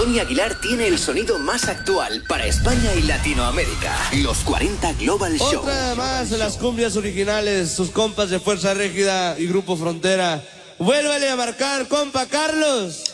Tony Aguilar tiene el sonido más actual para España y Latinoamérica. Los 40 Global Show. Otra más de las cumbias originales, sus compas de Fuerza Régida y Grupo Frontera. Vuélvele a marcar, compa Carlos.